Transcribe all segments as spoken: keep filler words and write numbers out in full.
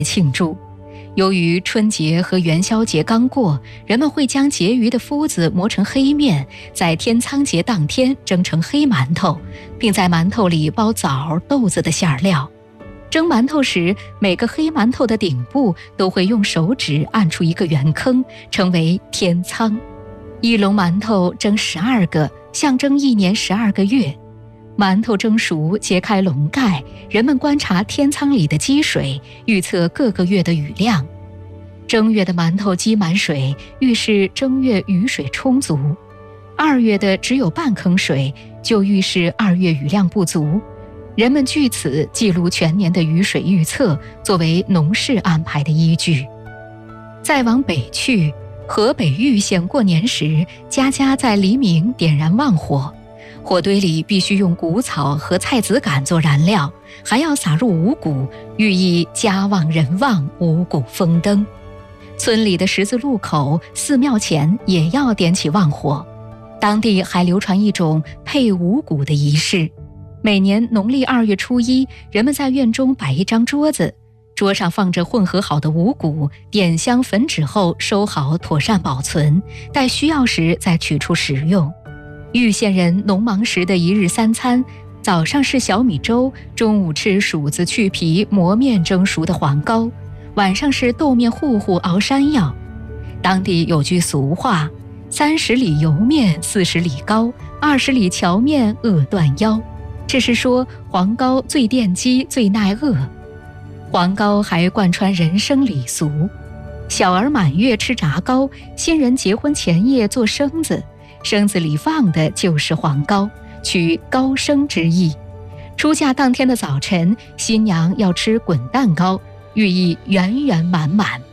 庆祝。由于春节和元宵节刚过，人们会将结余的麸子磨成黑面，在天仓节当天蒸成黑馒头，并在馒头里包枣、豆子的馅料。蒸馒头时，每个黑馒头的顶部都会用手指按出一个圆坑，称为天仓。一笼馒头蒸十二个，象征一年十二个月。馒头蒸熟，揭开笼盖，人们观察天仓里的积水，预测各个月的雨量。正月的馒头积满水，预示正月雨水充足；二月的只有半坑水，就预示二月雨量不足。人们据此记录全年的雨水预测，作为农事安排的依据。再往北去，河北玉县过年时，家家在黎明点燃旺火，火堆里必须用谷草和菜籽秆做燃料，还要撒入五谷，寓意家旺人旺，五谷丰登。村里的十字路口、寺庙前也要点起旺火。当地还流传一种配五谷的仪式。每年农历二月初一，人们在院中摆一张桌子，桌上放着混合好的五谷，点香焚纸后收好，妥善保存，待需要时再取出食用。玉县人农忙时的一日三餐，早上是小米粥，中午吃薯子去皮磨面蒸熟的黄糕，晚上是豆面糊糊熬山药。当地有句俗话：三十里油面，四十里糕，二十里荞面饿断腰。这是说黄糕最奠基，最耐饿。黄糕还贯穿人生礼俗，小儿满月吃炸糕，新人结婚前夜做生子，生子里放的就是黄糕，取高升之意。出嫁当天的早晨，新娘要吃滚蛋糕，寓意圆圆满满。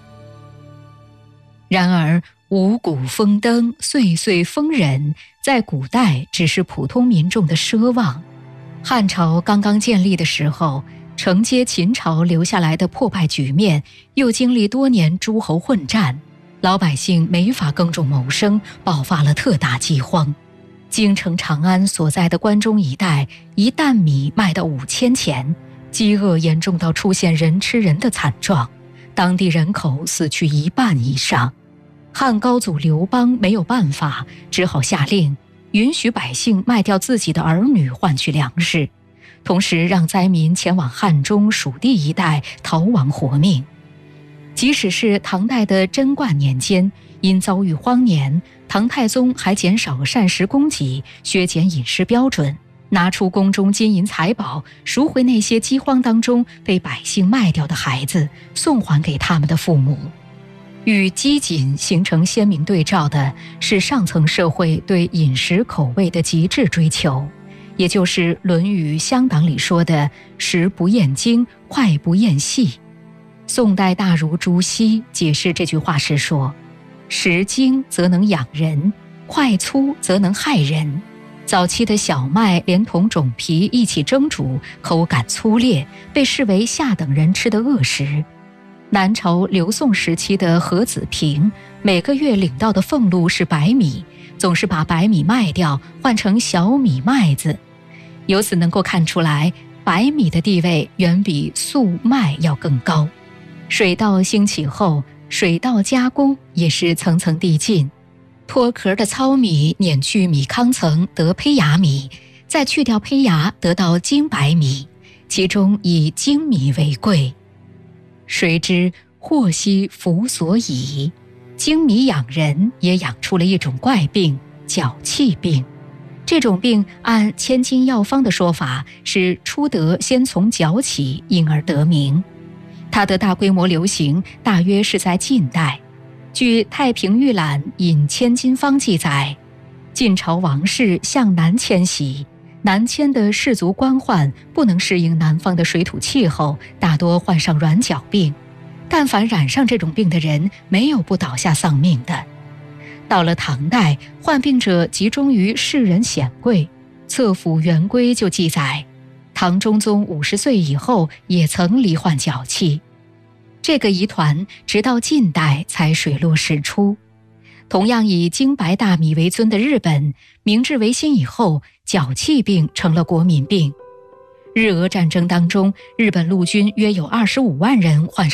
然而五谷丰登，岁岁丰人，在古代只是普通民众的奢望。汉朝刚刚建立的时候，承接秦朝留下来的破败局面，又经历多年诸侯混战，老百姓没法耕种谋生，爆发了特大饥荒。京城长安所在的关中一带，一担米卖到五千钱，饥饿严重到出现人吃人的惨状，当地人口死去一半以上。汉高祖刘邦没有办法，只好下令允许百姓卖掉自己的儿女换取粮食，同时让灾民前往汉中、蜀地一带逃亡活命。即使是唐代的贞观年间，因遭遇荒年，唐太宗还减少膳食供给，削减饮食标准，拿出宫中金银财宝，赎回那些饥荒当中被百姓卖掉的孩子，送还给他们的父母。与饥馑形成鲜明对照的是上层社会对饮食口味的极致追求，也就是《论语乡党》里说的食不厌精，脍不厌细。宋代大儒朱熹解释这句话时说：食精则能养人，脍粗则能害人。早期的小麦连同种皮一起蒸煮，口感粗劣，被视为下等人吃的恶食。南朝刘宋时期的何子平，每个月领到的俸禄是白米，总是把白米卖掉，换成小米麦子。由此能够看出来，白米的地位远比粟麦要更高。水稻兴起后，水稻加工也是层层递进，脱壳的糙米碾去米糠层得胚芽米，再去掉胚芽得到精白米，其中以精米为贵。谁知祸兮福所倚，精米养人也养出了一种怪病，脚气病。这种病按千金药方的说法，是初得先从脚起，因而得名。它的大规模流行大约是在晋代。据《太平御览·引千金方》记载，晋朝王室向南迁徙，南迁的士族官宦不能适应南方的水土气候，大多患上软脚病。但凡染上这种病的人，没有不倒下丧命的。到了唐代，患病者集中于士人显贵，《册府元规》就记载，唐中宗五十岁以后也曾罹患脚气。这个疑团直到近代才水落石出。同样以精白大米为尊的日本，明治维新以后，脚气病成了国民病。 日俄战争当中，日本陆军约有二十五万人患上